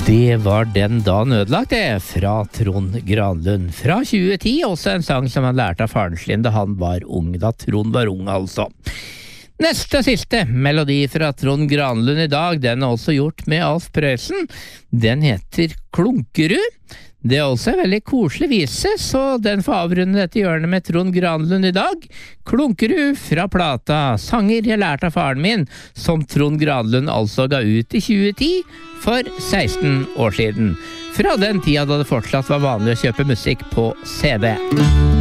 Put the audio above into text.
Det var Den dagen ødelagt det, fra Trond Granlund. Fra 2010, også en sang som han lærte av faren sin da han var ung. Da Trond var ung, altså. Neste siste melodi fra Trond Granlund i dag, den er også gjort med Alf Prøysen. Den heter Klunkerud. Det er også en veldig koselig vise, så den får avrunde dette hjørnet med Trond Granlund i dag. Klunkerud fra plata, sanger jeg lærte av faren min, som Trond Granlund altså ga ut i 2010, for 16 år siden. Fra den tida da det fortsatt var vanlig å kjøpe musikk på CD.